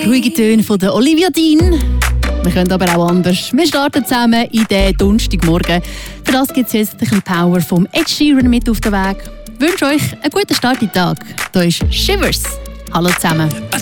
Ruhige Töne von der Olivia Dean. Wir können aber auch anders. Wir starten zusammen in den Donnerstagmorgen. Für das gibt es jetzt ein bisschen Power vom Ed Sheeran mit auf den Weg. Ich wünsche euch einen guten Start in den Tag. Hier ist Shivers. Hallo zusammen.